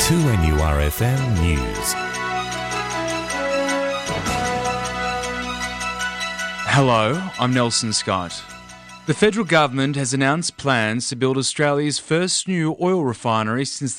2NURFM News. Hello, I'm Nelson Scott. The federal government has announced plans to build Australia's first new oil refinery since the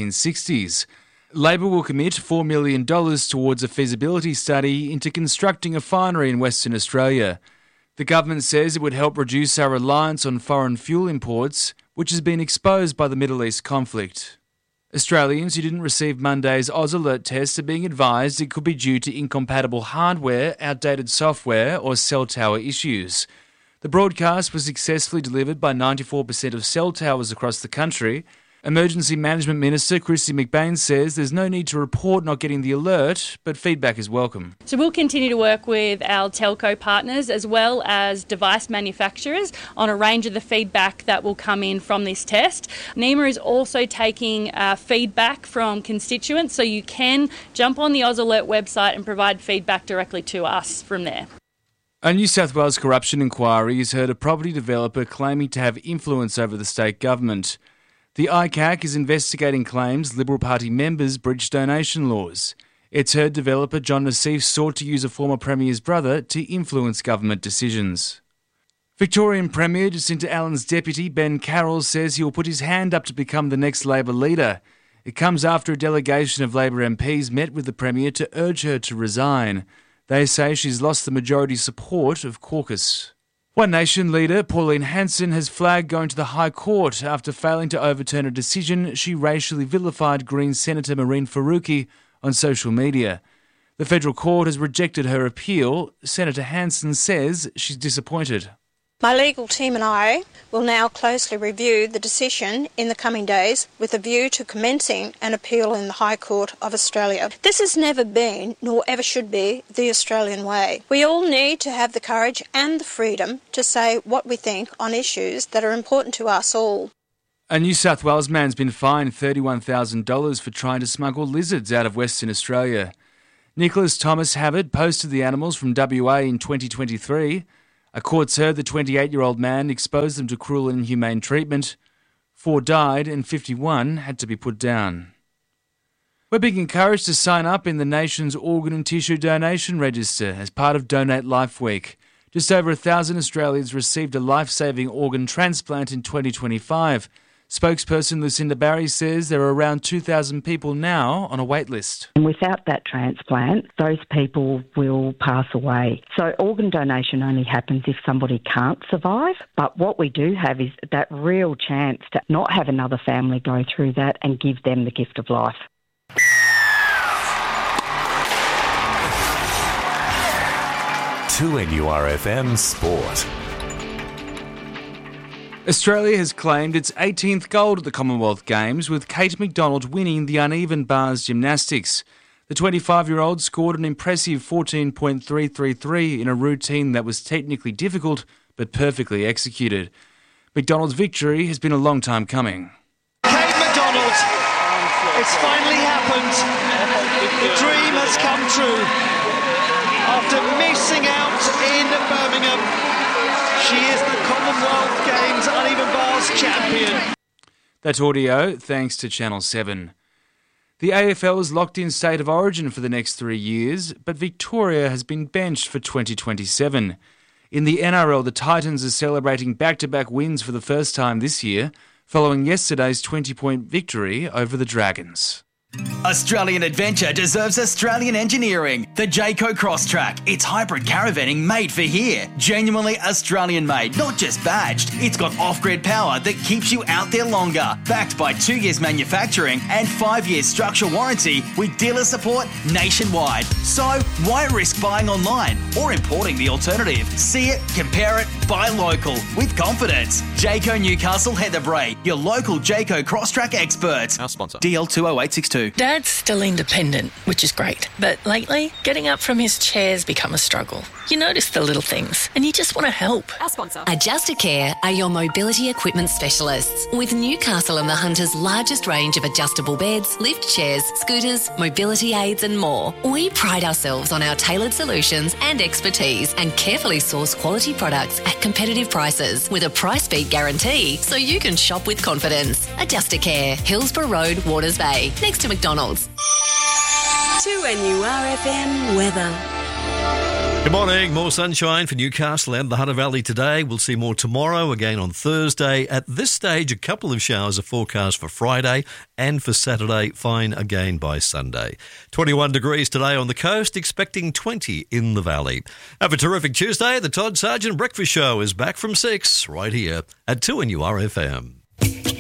1960s. Labor will commit $4 million towards a feasibility study into constructing a refinery in Western Australia. The government says it would help reduce our reliance on foreign fuel imports, which has been exposed by the Middle East conflict. Australians who didn't receive Monday's Oz Alert test are being advised it could be due to incompatible hardware, outdated software or cell tower issues. The broadcast was successfully delivered by 94% of cell towers across the country. Emergency Management Minister Kristy McBain says there's no need to report not getting the alert, but feedback is welcome. So we'll continue to work with our telco partners as well as device manufacturers on a range of the feedback that will come in from this test. NEMA is also taking feedback from constituents, so you can jump on the Oz Alert website and provide feedback directly to us from there. A New South Wales corruption inquiry has heard a property developer claiming to have influence over the state government. The ICAC is investigating claims Liberal Party members breached donation laws. It's heard developer John Nassif sought to use a former Premier's brother to influence government decisions. Victorian Premier Jacinta Allen's deputy Ben Carroll says he will put his hand up to become the next Labor leader. It comes after a delegation of Labor MPs met with the Premier to urge her to resign. They say she's lost the majority support of caucus. One Nation leader Pauline Hanson has flagged going to the High Court after failing to overturn a decision she racially vilified Greens Senator Mehreen Faruqi on social media. The federal court has rejected her appeal. Senator Hanson says she's disappointed. My legal team and I will now closely review the decision in the coming days with a view to commencing an appeal in the High Court of Australia. This has never been, nor ever should be, the Australian way. We all need to have the courage and the freedom to say what we think on issues that are important to us all. A New South Wales man's been fined $31,000 for trying to smuggle lizards out of Western Australia. Nicholas Thomas Havard posted the animals from WA in 2023. A court's heard the 28-year-old man exposed them to cruel and inhumane treatment. 4 died and 51 had to be put down. We're being encouraged to sign up in the nation's organ and tissue donation register as part of Donate Life Week. Just over 1,000 Australians received a life-saving organ transplant in 2025. Spokesperson Lucinda Barry says there are around 2,000 people now on a wait list. And without that transplant, those people will pass away. So organ donation only happens if somebody can't survive. But what we do have is that real chance to not have another family go through that and give them the gift of life. NURFM Sport. Australia has claimed its 18th gold at the Commonwealth Games, with Kate McDonald winning the uneven bars gymnastics. The 25-year-old scored an impressive 14.333 in a routine that was technically difficult but perfectly executed. McDonald's victory has been a long time coming. Kate McDonald, it's finally happened. The dream has come true. After missing out in Birmingham, she is the Commonwealth Games uneven bars champion. That's audio thanks to Channel 7. The AFL is locked in state of origin for the next 3 years, but Victoria has been benched for 2027. In the NRL, the Titans are celebrating back-to-back wins for the first time this year, following yesterday's 20-point victory over the Dragons. Australian adventure deserves Australian engineering. The Jayco Crosstrack. It's hybrid caravaning made for here. Genuinely Australian made, not just badged. It's got off-grid power that keeps you out there longer. Backed by 2 years manufacturing and 5 years structural warranty with dealer support nationwide. So why risk buying online or importing the alternative? See it, compare it, buy local with confidence. Jayco Newcastle Heather Bray, your local Jayco Crosstrack experts. Our sponsor. DL 20862. Dad Dad's still independent, which is great. But lately, getting up from his chair's become a struggle. You notice the little things, and you just want to help. Our sponsor. Adjustacare are your mobility equipment specialists, with Newcastle and the Hunter's largest range of adjustable beds, lift chairs, scooters, mobility aids and more. We pride ourselves on our tailored solutions and expertise and carefully source quality products at competitive prices with a price beat guarantee so you can shop with confidence. Adjustacare, Hillsborough Road, Waters Bay, next to McDonald's. 2NURFM weather. Good morning. More sunshine for Newcastle and the Hunter Valley today. We'll see more tomorrow, again on Thursday. At this stage, a couple of showers are forecast for Friday and for Saturday, fine again by Sunday. 21 degrees today on the coast, expecting 20 in the valley. Have a terrific Tuesday. The Todd Sargent Breakfast Show is back from 6 right here at 2NURFM.